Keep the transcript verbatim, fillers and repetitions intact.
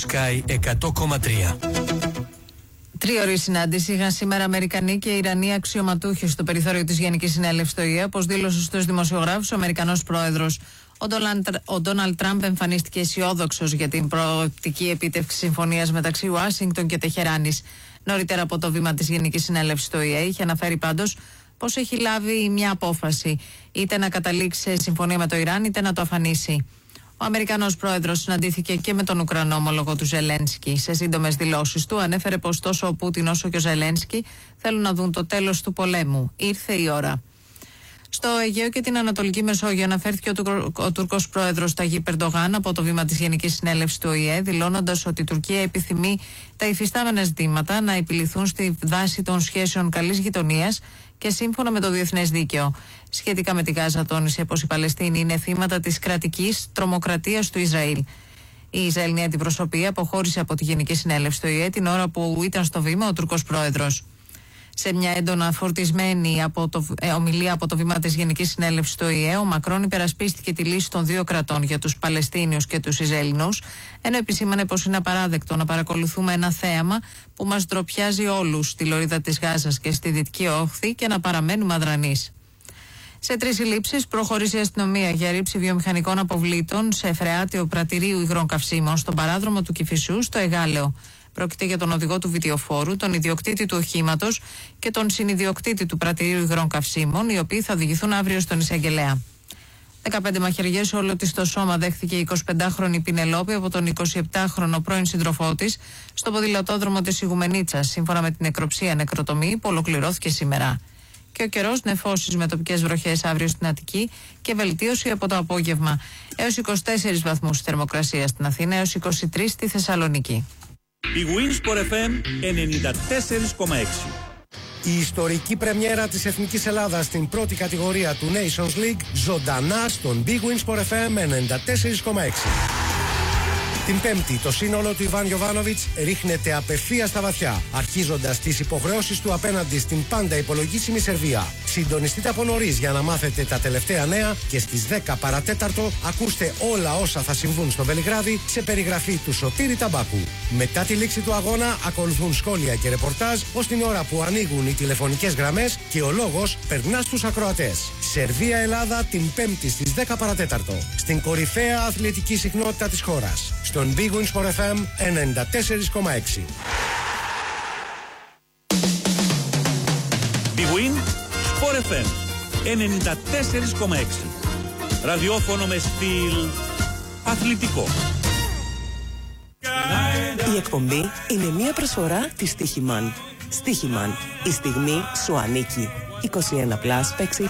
Sky εκατό κόμμα τρία. Τρίωρη συνάντηση είχαν σήμερα Αμερικανοί και Ιρανοί αξιωματούχοι στο περιθώριο της Γενικής Συνέλευσης του ΙΕ, όπως δήλωσε στους δημοσιογράφους ο Αμερικανός πρόεδρος. Ο Ντόναλντ Τραμπ εμφανίστηκε αισιόδοξος για την προοπτική επίτευξη συμφωνίας μεταξύ Ουάσιγκτον και Τεχεράνης. Νωρίτερα από το βήμα της Γενικής Συνέλευσης του ΙΕ είχε αναφέρει πάντως πως έχει λάβει μια απόφαση, είτε να καταλήξει σε συμφωνία με το Ιράν είτε να το αφανίσει. Ο Αμερικανός πρόεδρος συναντήθηκε και με τον Ουκρανό ομόλογο του Ζελένσκι. Σε σύντομες δηλώσεις του ανέφερε πως τόσο ο Πούτιν όσο και ο Ζελένσκι θέλουν να δουν το τέλος του πολέμου. Ήρθε η ώρα. Στο Αιγαίο και την Ανατολική Μεσόγειο αναφέρθηκε ο, Τουρκο, ο Τούρκος πρόεδρος Ταγίπ Ερντογάν από το βήμα της Γενικής Συνέλευσης του ΟΗΕ, δηλώνοντας ότι η Τουρκία επιθυμεί τα υφιστάμενα ζητήματα να επιληθούν στη βάση των σχέσεων καλής γειτονίας και σύμφωνα με το διεθνές δίκαιο. Σχετικά με τη Γάζα, τόνισε πως οι Παλαιστίνοι είναι θύματα της κρατικής τρομοκρατίας του Ισραήλ. Η Ισραηλινή αντιπροσωπεία αποχώρησε από τη Γενική Συνέλευση του ΟΗΕ την ώρα που ήταν στο βήμα ο Τούρκος πρόεδρος. Σε μια έντονα φορτισμένη από το, ε, ομιλία από το βήμα της Γενικής Συνέλευσης του ΟΗΕ, ο Μακρόν υπερασπίστηκε τη λύση των δύο κρατών για τους Παλαιστίνιους και τους Ισραηλινούς, ενώ επισήμανε πως είναι απαράδεκτο να παρακολουθούμε ένα θέαμα που μας ντροπιάζει όλους στη λωρίδα της Γάζας και στη Δυτική Όχθη και να παραμένουμε αδρανείς. Σε τρεις συλλήψεις προχώρησε η αστυνομία για ρήψη βιομηχανικών αποβλήτων σε φρεάτιο πρατηρίου υγρών καυσίμων στον παράδρομο του Κηφισού στο Εγάλεο. Πρόκειται για τον οδηγό του βιτιοφόρου, τον ιδιοκτήτη του οχήματος και τον συνιδιοκτήτη του πρατηρίου υγρών καυσίμων, οι οποίοι θα οδηγηθούν αύριο στον εισαγγελέα. δεκαπέντε μαχαιριές σε όλο της το σώμα δέχθηκε η εικοσιπεντάχρονη Πινελόπη από τον εικοσιεπτάχρονο πρώην σύντροφό της στο ποδηλατόδρομο της Ιγουμενίτσας, σύμφωνα με την νεκροψία νεκροτομή που ολοκληρώθηκε σήμερα. Και ο καιρός, νεφώσεις με τοπικές βροχές αύριο στην Αττική και βελτίωση από το απόγευμα. Έως είκοσι τέσσερις βαθμούς θερμοκρασία στην Αθήνα, έως είκοσι τρεις στη Θεσσαλονίκη. Η Winsport εφ εμ ενενήντα τέσσερα κόμμα έξι. Η ιστορική πρεμιέρα της Εθνικής Ελλάδας στην πρώτη κατηγορία του Nations League ζωντανά στον Big Winsport εφ εμ ενενήντα τέσσερα κόμμα έξι. Την Πέμπτη το σύνολο του Ιβάν Γιοβάνοβιτς ρίχνεται απευθείας στα βαθιά, αρχίζοντας τις υποχρεώσεις του απέναντι στην πάντα υπολογίσιμη Σερβία. Συντονιστείτε από νωρίς για να μάθετε τα τελευταία νέα και στις δέκα παρατέταρτο ακούστε όλα όσα θα συμβούν στο Βελιγράδι σε περιγραφή του Σωτήρη Ταμπάκου. Μετά τη λήξη του αγώνα ακολουθούν σχόλια και ρεπορτάζ ως την ώρα που ανοίγουν οι τηλεφωνικές γραμμές και ο λόγος περνά στους ακροατές. Σερβία-Ελλάδα την Πέμπτη στις δέκα παρατέταρτο στην κορυφαία αθλητική συχνότητα της χώρας. Στον Big Wins for εφ εμ ενενήντα τέσσερα κόμμα έξι. Big Win Sport εφ εμ ενενήντα τέσσερα κόμμα έξι. Ραδιόφωνο με στυλ αθλητικό. Η εκπομπή είναι μια προσφορά της Στίχημαν. Στίχημαν. Η στιγμή σου ανήκει. είκοσι ένα συν, παίξει